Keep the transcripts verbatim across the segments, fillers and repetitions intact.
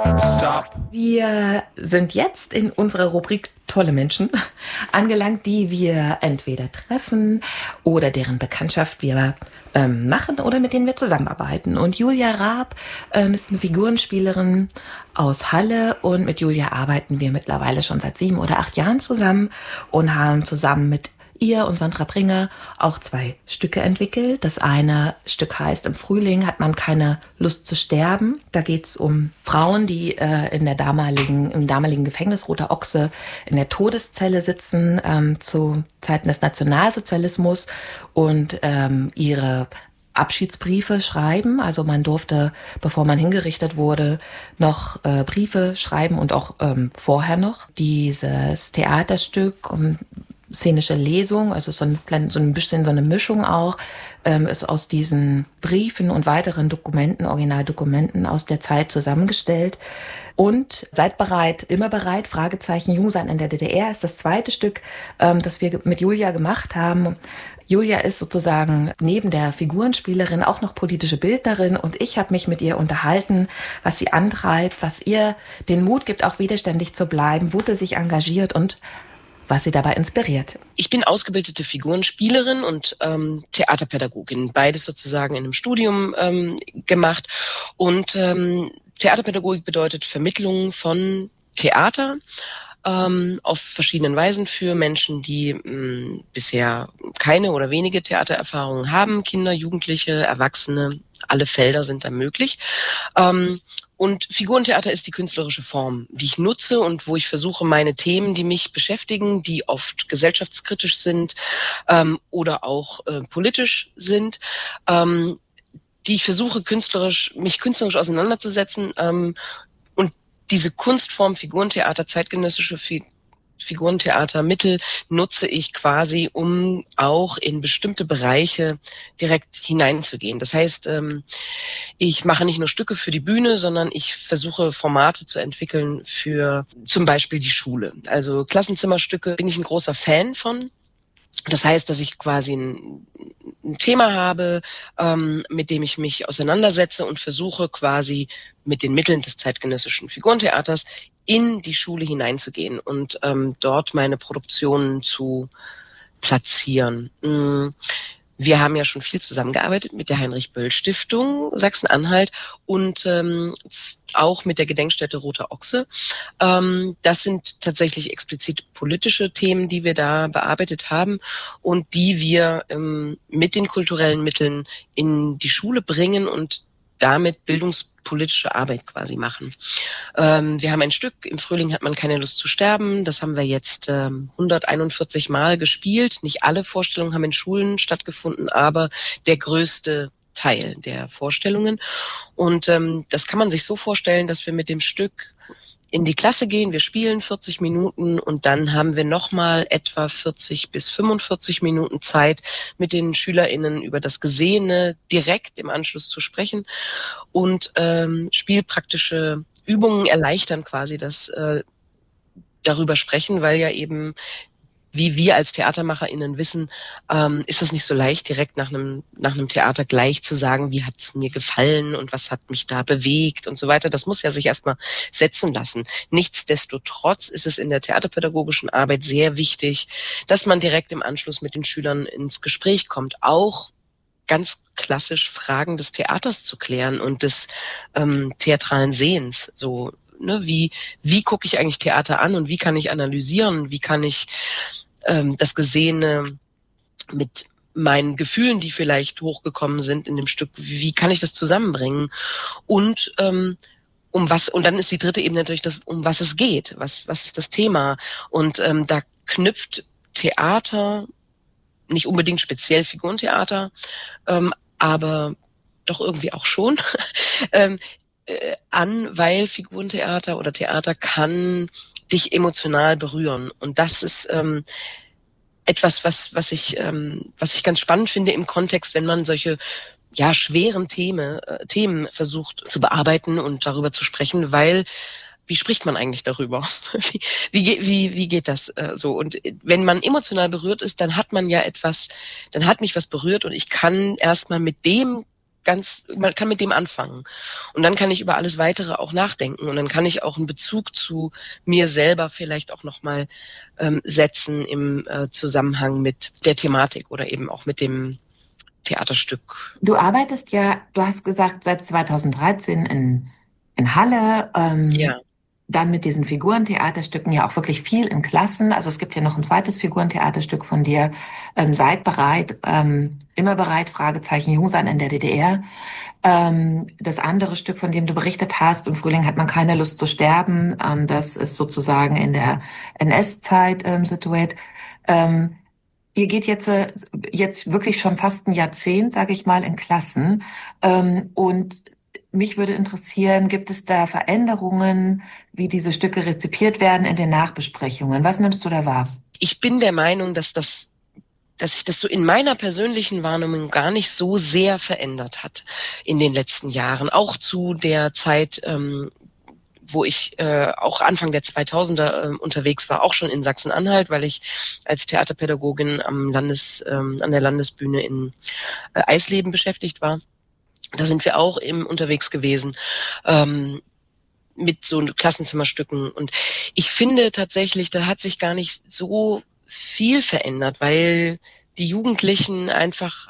Stop. Wir sind jetzt in unserer Rubrik Tolle Menschen angelangt, die wir entweder treffen oder deren Bekanntschaft wir ähm, machen oder mit denen wir zusammenarbeiten. Und Julia Raab ähm, ist eine Figurenspielerin aus Halle und mit Julia arbeiten wir mittlerweile schon seit sieben oder acht Jahren zusammen und haben zusammen mit ihr und Sandra Bringer auch zwei Stücke entwickelt. Das eine Stück heißt Im Frühling hat man keine Lust zu sterben. Da geht's um Frauen, die äh, in der damaligen, im damaligen Gefängnis Roter Ochse in der Todeszelle sitzen, ähm, zu Zeiten des Nationalsozialismus und ähm, ihre Abschiedsbriefe schreiben. Also man durfte, bevor man hingerichtet wurde, noch äh, Briefe schreiben und auch ähm, vorher noch. Dieses Theaterstück um szenische Lesung, also so ein, klein, so ein bisschen so eine Mischung auch, ähm, ist aus diesen Briefen und weiteren Dokumenten, Originaldokumenten aus der Zeit zusammengestellt. Und Seid bereit, immer bereit, Fragezeichen, Jungsein in der D D R ist das zweite Stück, ähm, das wir mit Julia gemacht haben. Julia ist sozusagen neben der Figurenspielerin auch noch politische Bildnerin und ich habe mich mit ihr unterhalten, was sie antreibt, was ihr den Mut gibt, auch widerständig zu bleiben, wo sie sich engagiert und was sie dabei inspiriert. Ich bin ausgebildete Figurenspielerin und ähm, Theaterpädagogin, beides sozusagen in einem Studium ähm, gemacht. Und ähm, Theaterpädagogik bedeutet Vermittlung von Theater ähm, auf verschiedenen Weisen für Menschen, die mh, bisher keine oder wenige Theatererfahrungen haben, Kinder, Jugendliche, Erwachsene, alle Felder sind da möglich. Ähm, Und Figurentheater ist die künstlerische Form, die ich nutze und wo ich versuche, meine Themen, die mich beschäftigen, die oft gesellschaftskritisch sind ähm, oder auch äh, politisch sind, ähm, die ich versuche, künstlerisch, mich künstlerisch auseinanderzusetzen ähm, und diese Kunstform Figurentheater, zeitgenössische Fi- Figurentheatermittel nutze ich quasi, um auch in bestimmte Bereiche direkt hineinzugehen. Das heißt, ich mache nicht nur Stücke für die Bühne, sondern ich versuche Formate zu entwickeln für zum Beispiel die Schule. Also Klassenzimmerstücke bin ich ein großer Fan von. Das heißt, dass ich quasi ein, ein Thema habe, ähm, mit dem ich mich auseinandersetze und versuche quasi mit den Mitteln des zeitgenössischen Figurentheaters in die Schule hineinzugehen und ähm, dort meine Produktionen zu platzieren. Wir haben ja schon viel zusammengearbeitet mit der Heinrich-Böll-Stiftung Sachsen-Anhalt und ähm, auch mit der Gedenkstätte Roter Ochse. Ähm, das sind tatsächlich explizit politische Themen, die wir da bearbeitet haben und die wir ähm, mit den kulturellen Mitteln in die Schule bringen und damit bildungspolitische Arbeit quasi machen. Ähm, wir haben ein Stück, Im Frühling hat man keine Lust zu sterben. Das haben wir jetzt ähm, hunderteinundvierzig Mal gespielt. Nicht alle Vorstellungen haben in Schulen stattgefunden, aber der größte Teil der Vorstellungen. Und ähm, das kann man sich so vorstellen, dass wir mit dem Stück in die Klasse gehen, wir spielen vierzig Minuten und dann haben wir nochmal etwa vierzig bis fünfundvierzig Minuten Zeit, mit den SchülerInnen über das Gesehene direkt im Anschluss zu sprechen. Und ähm, spielpraktische Übungen erleichtern quasi das äh, darüber sprechen, weil ja eben, wie wir als TheatermacherInnen wissen, ähm, ist das nicht so leicht, direkt nach einem nach einem Theater gleich zu sagen, wie hat es mir gefallen und was hat mich da bewegt und so weiter. Das muss ja sich erstmal setzen lassen. Nichtsdestotrotz ist es in der theaterpädagogischen Arbeit sehr wichtig, dass man direkt im Anschluss mit den Schülern ins Gespräch kommt, auch ganz klassisch Fragen des Theaters zu klären und des ähm, theatralen Sehens, so ne, wie wie gucke ich eigentlich Theater an und wie kann ich analysieren, wie kann ich ähm, das Gesehene mit meinen Gefühlen, die vielleicht hochgekommen sind in dem Stück, wie kann ich das zusammenbringen und ähm, um was, und dann ist die dritte Ebene natürlich das, um was es geht, was was ist das Thema und ähm, da knüpft Theater, nicht unbedingt speziell Figurentheater, ähm, aber doch irgendwie auch schon, ähm, äh, an, weil Figurentheater oder Theater kann dich emotional berühren. Und das ist ähm, etwas, was was ich ähm, was ich ganz spannend finde im Kontext, wenn man solche ja schweren Themen äh, Themen versucht zu bearbeiten und darüber zu sprechen, weil wie spricht man eigentlich darüber? Wie, wie, wie, wie geht das äh, so? Und wenn man emotional berührt ist, dann hat man ja etwas, dann hat mich was berührt und ich kann erstmal mit dem ganz, man kann mit dem anfangen. Und dann kann ich über alles Weitere auch nachdenken und dann kann ich auch einen Bezug zu mir selber vielleicht auch nochmal ähm, setzen im äh, Zusammenhang mit der Thematik oder eben auch mit dem Theaterstück. Du arbeitest ja, du hast gesagt, seit zweitausenddreizehn in, in Halle, ähm, Ja. dann mit diesen Figurentheaterstücken ja auch wirklich viel in Klassen. Also es gibt ja noch ein zweites Figurentheaterstück von dir. Ähm, seid bereit, ähm, immer bereit, Fragezeichen, Jung sein in der D D R. Ähm, das andere Stück, von dem du berichtet hast, im Frühling hat man keine Lust zu sterben. Ähm, das ist sozusagen in der N S-Zeit ähm, situiert. Ähm, ihr geht jetzt, äh, jetzt wirklich schon fast ein Jahrzehnt, sage ich mal, in Klassen. Ähm, und mich würde interessieren, gibt es da Veränderungen, wie diese Stücke rezipiert werden in den Nachbesprechungen? Was nimmst du da wahr? Ich bin der Meinung, dass das dass sich das so in meiner persönlichen Wahrnehmung gar nicht so sehr verändert hat in den letzten Jahren. Auch zu der Zeit, ähm, wo ich äh, auch Anfang der zweitausender äh, unterwegs war, auch schon in Sachsen-Anhalt, weil ich als Theaterpädagogin am Landes, ähm, an der Landesbühne in äh, Eisleben beschäftigt war. Da sind wir auch eben unterwegs gewesen. Ähm, mit so Klassenzimmerstücken. Und ich finde tatsächlich, da hat sich gar nicht so viel verändert, weil die Jugendlichen einfach,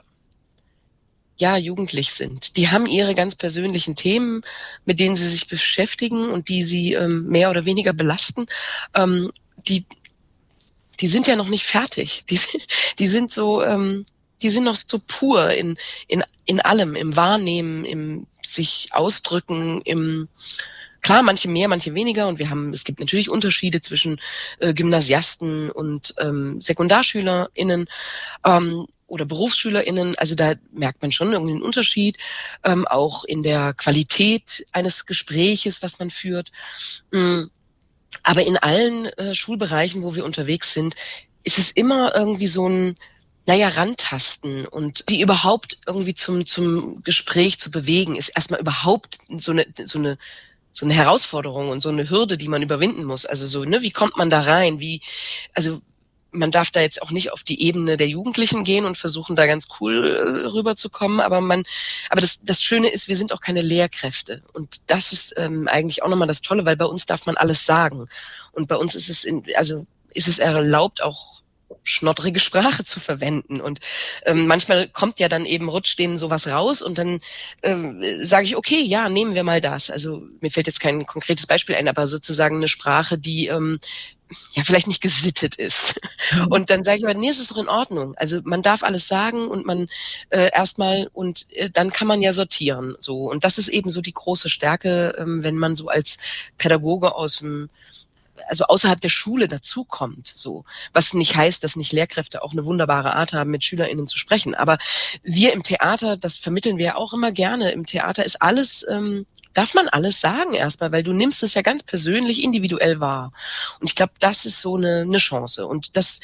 ja, jugendlich sind. Die haben ihre ganz persönlichen Themen, mit denen sie sich beschäftigen und die sie ähm, mehr oder weniger belasten. Ähm, die, die sind ja noch nicht fertig. Die, die sind so, ähm, die sind noch so pur in, in, in allem, im Wahrnehmen, im sich ausdrücken, im, klar, manche mehr, manche weniger und wir haben, es gibt natürlich Unterschiede zwischen äh, Gymnasiasten und ähm, SekundarschülerInnen ähm, oder BerufsschülerInnen. Also da merkt man schon irgendwie einen Unterschied, ähm, auch in der Qualität eines Gespräches, was man führt. Mhm. Aber in allen äh, Schulbereichen, wo wir unterwegs sind, ist es immer irgendwie so ein, naja, rantasten und die überhaupt irgendwie zum zum Gespräch zu bewegen, ist erstmal überhaupt so eine so eine so eine Herausforderung und so eine Hürde, die man überwinden muss. Also so, ne, wie kommt man da rein? Wie, also man darf da jetzt auch nicht auf die Ebene der Jugendlichen gehen und versuchen, da ganz cool äh, rüberzukommen. Aber man, aber das, das Schöne ist, wir sind auch keine Lehrkräfte. Und das ist ähm, eigentlich auch nochmal das Tolle, weil bei uns darf man alles sagen. Und bei uns ist es, in, also ist es erlaubt, auch schnottrige Sprache zu verwenden. Und ähm, manchmal kommt ja dann eben, rutscht denen sowas raus und dann ähm, sage ich, okay, ja, nehmen wir mal das. Also mir fällt jetzt kein konkretes Beispiel ein, aber sozusagen eine Sprache, die ähm, ja vielleicht nicht gesittet ist. Mhm. Und dann sage ich mal, nee, es ist doch in Ordnung. Also man darf alles sagen und man äh, erstmal und äh, dann kann man ja sortieren. So. Und das ist eben so die große Stärke, ähm, wenn man so als Pädagoge aus dem also außerhalb der Schule dazukommt, so. Was nicht heißt, dass nicht Lehrkräfte auch eine wunderbare Art haben, mit SchülerInnen zu sprechen. Aber wir im Theater, das vermitteln wir auch immer gerne, im Theater ist alles, ähm, darf man alles sagen erstmal, weil du nimmst es ja ganz persönlich, individuell wahr. Und ich glaube, das ist so eine, eine Chance. Und das,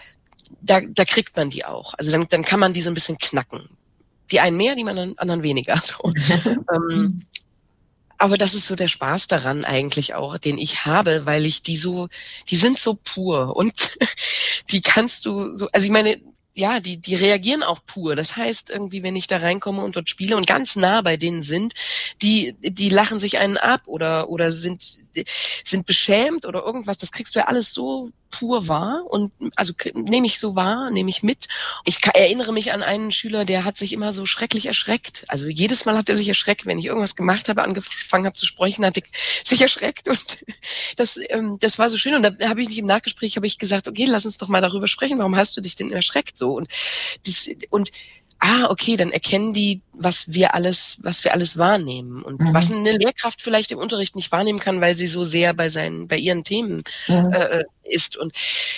da, da kriegt man die auch. Also dann, dann kann man die so ein bisschen knacken. Die einen mehr, die anderen weniger, so. ähm, Aber das ist so der Spaß daran eigentlich auch, den ich habe, weil ich die so, die sind so pur und die kannst du so, also ich meine, ja, die, die reagieren auch pur. Das heißt irgendwie, wenn ich da reinkomme und dort spiele und ganz nah bei denen sind, die, die lachen sich einen ab oder, oder sind, sind beschämt oder irgendwas. Das kriegst du ja alles so pur wahr und also nehme ich so wahr, nehme ich mit. Ich kann, erinnere mich an einen Schüler, der hat sich immer so schrecklich erschreckt. Also jedes Mal hat er sich erschreckt, wenn ich irgendwas gemacht habe, angefangen habe zu sprechen, hat er sich erschreckt und das, ähm, das war so schön. Und da habe ich nicht im Nachgespräch habe ich gesagt, okay, lass uns doch mal darüber sprechen. Warum hast du dich denn erschreckt so? Und das, und ah, okay, dann erkennen die, was wir alles, was wir alles wahrnehmen und mhm. was eine Lehrkraft vielleicht im Unterricht nicht wahrnehmen kann, weil sie so sehr bei seinen, bei ihren Themen mhm. äh, ist. Und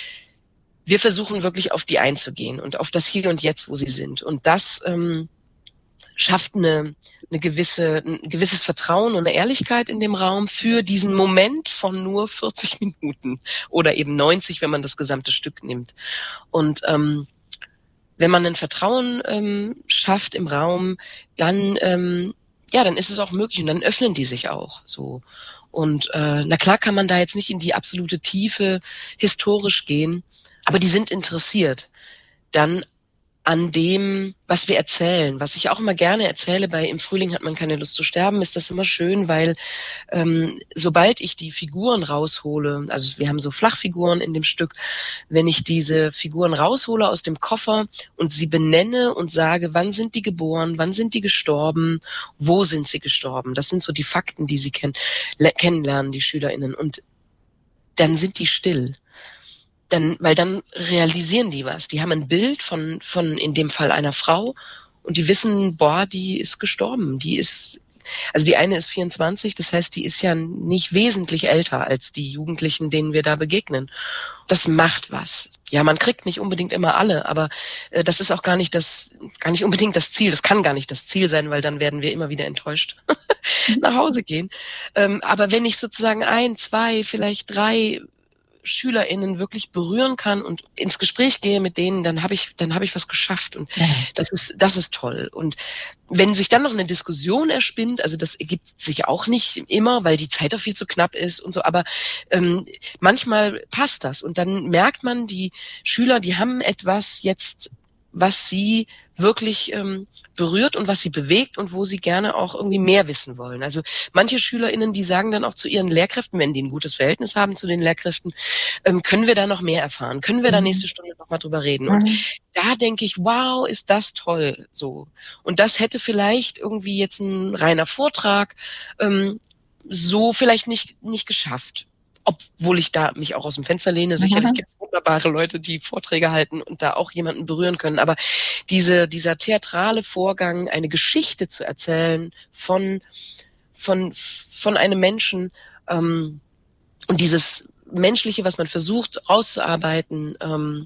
wir versuchen wirklich auf die einzugehen und auf das Hier und Jetzt, wo sie sind. Und das ähm, schafft eine, eine gewisse, ein gewisses Vertrauen und eine Ehrlichkeit in dem Raum für diesen Moment von nur vierzig Minuten oder eben neunzig, wenn man das gesamte Stück nimmt. Und ähm, wenn man ein Vertrauen ähm, schafft im Raum, dann ähm, ja, dann ist es auch möglich und dann öffnen die sich auch so. Und äh, na klar kann man da jetzt nicht in die absolute Tiefe historisch gehen, aber die sind interessiert. Dann an dem, was wir erzählen. Was ich auch immer gerne erzähle bei Im Frühling hat man keine Lust zu sterben, ist das immer schön, weil ähm, sobald ich die Figuren raushole, also wir haben so Flachfiguren in dem Stück, wenn ich diese Figuren raushole aus dem Koffer und sie benenne und sage, wann sind die geboren, wann sind die gestorben, wo sind sie gestorben, das sind so die Fakten, die sie kennen, le- kennenlernen, die SchülerInnen. Und dann sind die still. Dann, weil dann realisieren die was. Die haben ein Bild von, von in dem Fall einer Frau und die wissen, boah, die ist gestorben. Die ist, also die eine ist vierundzwanzig, das heißt, die ist ja nicht wesentlich älter als die Jugendlichen, denen wir da begegnen. Das macht was. Ja, man kriegt nicht unbedingt immer alle, aber äh, das ist auch gar nicht das, gar nicht unbedingt das Ziel. Das kann gar nicht das Ziel sein, weil dann werden wir immer wieder enttäuscht nach Hause gehen. Ähm, aber wenn ich sozusagen ein, zwei, vielleicht drei SchülerInnen wirklich berühren kann und ins Gespräch gehe mit denen, dann habe ich, dann habe ich was geschafft und ja. das ist, das ist toll. Und wenn sich dann noch eine Diskussion erspinnt, also das ergibt sich auch nicht immer, weil die Zeit auch viel zu knapp ist und so, aber ähm, manchmal passt das und dann merkt man, die Schüler, die haben etwas jetzt, was sie wirklich ähm, berührt und was sie bewegt und wo sie gerne auch irgendwie mehr wissen wollen. Also manche SchülerInnen, die sagen dann auch zu ihren Lehrkräften, wenn die ein gutes Verhältnis haben zu den Lehrkräften, ähm, können wir da noch mehr erfahren? Können wir da nächste Stunde noch mal drüber reden? Und mhm. da denke ich, wow, ist das toll, so. Und das hätte vielleicht irgendwie jetzt ein reiner Vortrag ähm, so vielleicht nicht nicht geschafft. Obwohl ich da mich auch aus dem Fenster lehne. Sicherlich mhm. gibt es wunderbare Leute, die Vorträge halten und da auch jemanden berühren können. Aber diese, dieser theatrale Vorgang, eine Geschichte zu erzählen von, von, von einem Menschen, ähm, und dieses Menschliche, was man versucht rauszuarbeiten, ähm,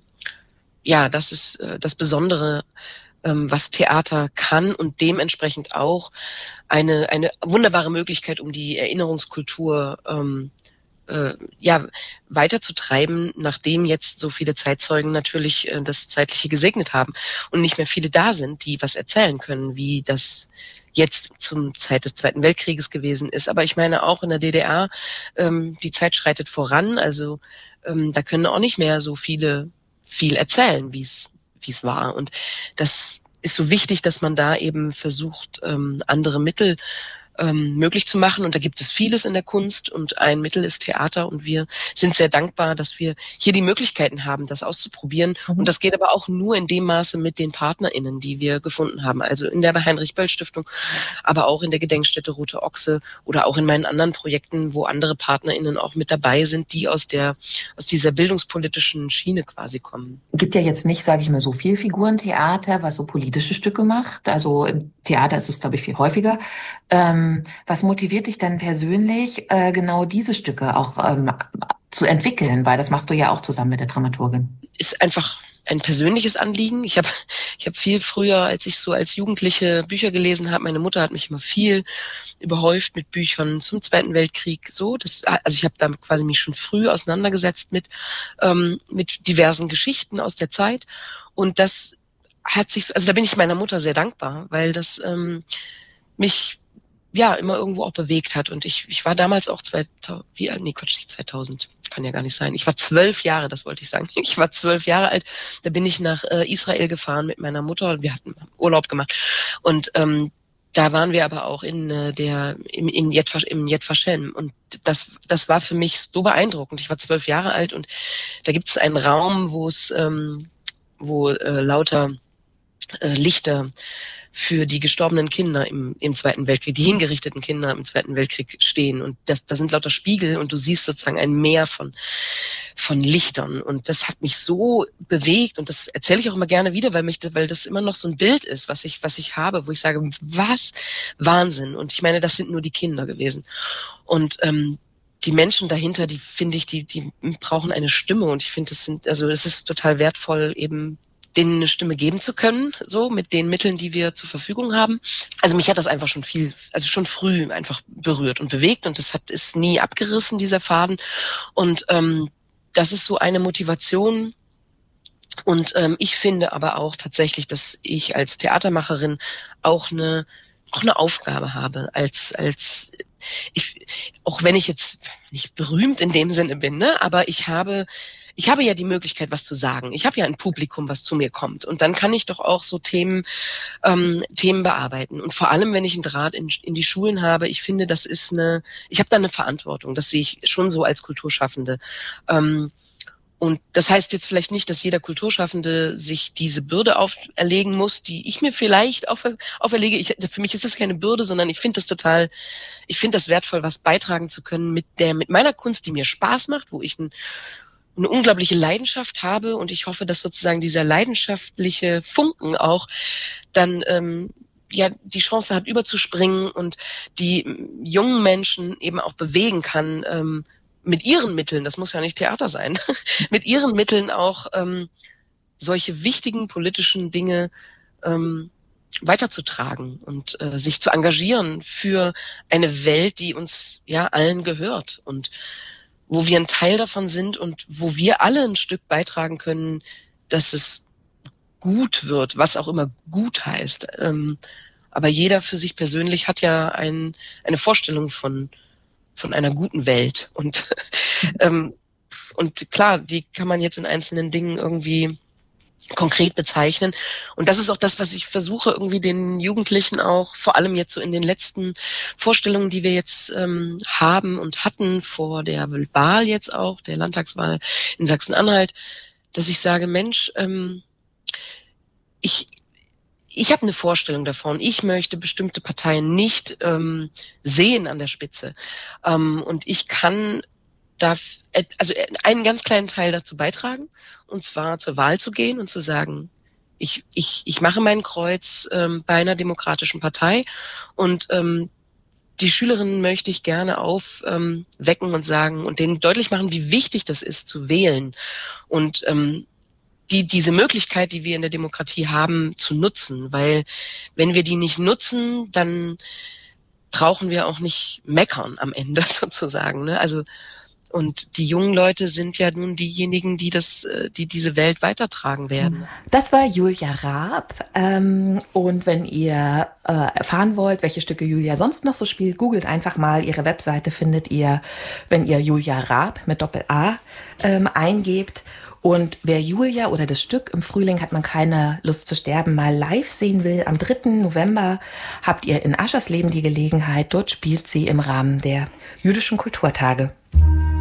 ja, das ist äh, das Besondere, ähm, was Theater kann und dementsprechend auch eine, eine wunderbare Möglichkeit, um die Erinnerungskultur ähm, ja, weiterzutreiben, nachdem jetzt so viele Zeitzeugen natürlich äh, das Zeitliche gesegnet haben und nicht mehr viele da sind, die was erzählen können, wie das jetzt zum Zeit des Zweiten Weltkrieges gewesen ist. Aber ich meine auch in der D D R, ähm, die Zeit schreitet voran, also ähm, da können auch nicht mehr so viele viel erzählen, wie es wie es war. Und das ist so wichtig, dass man da eben versucht, ähm, andere Mittel Ähm, möglich zu machen. Und da gibt es vieles in der Kunst und ein Mittel ist Theater und wir sind sehr dankbar, dass wir hier die Möglichkeiten haben, das auszuprobieren. Mhm. Und das geht aber auch nur in dem Maße mit den PartnerInnen, die wir gefunden haben. Also in der Heinrich-Böll-Stiftung, aber auch in der Gedenkstätte Rote Ochse oder auch in meinen anderen Projekten, wo andere PartnerInnen auch mit dabei sind, die aus der, aus dieser bildungspolitischen Schiene quasi kommen. Gibt ja jetzt nicht, sage ich mal, so viel Figurentheater, was so politische Stücke macht. Also im Theater ist es, glaube ich, viel häufiger. Ähm, Was motiviert dich dann persönlich, äh, genau diese Stücke auch ähm, zu entwickeln? Weil das machst du ja auch zusammen mit der Dramaturgin. Ist einfach ein persönliches Anliegen. Ich habe ich hab viel früher, als ich so als Jugendliche Bücher gelesen habe, meine Mutter hat mich immer viel überhäuft mit Büchern zum Zweiten Weltkrieg. So, das, also ich habe da quasi mich schon früh auseinandergesetzt mit ähm, mit diversen Geschichten aus der Zeit. Und das hat sich, also da bin ich meiner Mutter sehr dankbar, weil das ähm, mich ja immer irgendwo auch bewegt hat. Und ich ich war damals auch zweitausend, wie alt? Nee, Quatsch, nicht zweitausend. Kann ja gar nicht sein. Ich war zwölf Jahre, das wollte ich sagen. Ich war zwölf Jahre alt. Da bin ich nach äh, Israel gefahren mit meiner Mutter und wir hatten Urlaub gemacht. Und ähm, da waren wir aber auch in äh, der im in Yad Vashem, im Yad Vashem und das das war für mich so beeindruckend. Ich war zwölf Jahre alt und da gibt es einen Raum, wo es ähm, wo äh, lauter äh, Lichter für die gestorbenen Kinder im, im Zweiten Weltkrieg, die hingerichteten Kinder im Zweiten Weltkrieg stehen. Und das, das sind lauter Spiegel und du siehst sozusagen ein Meer von, von Lichtern. Und das hat mich so bewegt und das erzähle ich auch immer gerne wieder, weil mich, weil das immer noch so ein Bild ist, was ich, was ich habe, wo ich sage, was Wahnsinn. Und ich meine, das sind nur die Kinder gewesen. Und, ähm, die Menschen dahinter, die finde ich, die, die brauchen eine Stimme und ich finde, das sind, also es ist total wertvoll, eben denen eine Stimme geben zu können, so mit den Mitteln, die wir zur Verfügung haben. Also mich hat das einfach schon viel, also schon früh einfach berührt und bewegt und das hat ist nie abgerissen, dieser Faden. Und ähm, das ist so eine Motivation. Und ähm, ich finde aber auch tatsächlich, dass ich als Theatermacherin auch eine auch eine Aufgabe habe, als als ich, auch wenn ich jetzt nicht berühmt in dem Sinne bin, ne, aber ich habe Ich habe ja die Möglichkeit, was zu sagen. Ich habe ja ein Publikum, was zu mir kommt. Und dann kann ich doch auch so Themen, ähm, Themen bearbeiten. Und vor allem, wenn ich einen Draht in, in die Schulen habe, ich finde, das ist eine, ich habe da eine Verantwortung. Das sehe ich schon so als Kulturschaffende. Ähm, und das heißt jetzt vielleicht nicht, dass jeder Kulturschaffende sich diese Bürde auferlegen muss, die ich mir vielleicht auf, auferlege. Ich, für mich ist das keine Bürde, sondern ich finde das total, ich finde das wertvoll, was beitragen zu können mit der, mit meiner Kunst, die mir Spaß macht, wo ich ein eine unglaubliche Leidenschaft habe, und ich hoffe, dass sozusagen dieser leidenschaftliche Funken auch dann ähm, ja die Chance hat, überzuspringen und die ähm, jungen Menschen eben auch bewegen kann, ähm, mit ihren Mitteln, das muss ja nicht Theater sein, mit ihren Mitteln auch ähm, solche wichtigen politischen Dinge ähm, weiterzutragen und äh, sich zu engagieren für eine Welt, die uns ja allen gehört und wo wir ein Teil davon sind und wo wir alle ein Stück beitragen können, dass es gut wird, was auch immer gut heißt. Ähm, aber jeder für sich persönlich hat ja ein, eine Vorstellung von, von einer guten Welt. Und, ähm, und klar, die kann man jetzt in einzelnen Dingen irgendwie konkret bezeichnen. Und das ist auch das, was ich versuche, irgendwie den Jugendlichen auch, vor allem jetzt so in den letzten Vorstellungen, die wir jetzt ähm, haben und hatten vor der Wahl jetzt auch, der Landtagswahl in Sachsen-Anhalt, dass ich sage, Mensch, ähm, ich ich habe eine Vorstellung davon. Ich möchte bestimmte Parteien nicht ähm, sehen an der Spitze. Ähm, und ich kann darf also einen ganz kleinen Teil dazu beitragen, und zwar zur Wahl zu gehen und zu sagen, ich ich ich mache mein Kreuz ähm, bei einer demokratischen Partei, und ähm, die Schülerinnen möchte ich gerne aufwecken ähm, und sagen und denen deutlich machen, wie wichtig das ist, zu wählen und ähm, die diese Möglichkeit, die wir in der Demokratie haben, zu nutzen, weil wenn wir die nicht nutzen, dann brauchen wir auch nicht meckern am Ende sozusagen, ne? Also und die jungen Leute sind ja nun diejenigen, die das, die diese Welt weitertragen werden. Das war Julia Raab. Ähm, und wenn ihr äh, erfahren wollt, welche Stücke Julia sonst noch so spielt, googelt einfach mal. Ihre Webseite findet ihr, wenn ihr Julia Raab mit Doppel-A ähm, eingebt. Und wer Julia oder das Stück Im Frühling hat man keine Lust zu sterben mal live sehen will, am dritten November habt ihr in Aschersleben die Gelegenheit. Dort spielt sie im Rahmen der Jüdischen Kulturtage.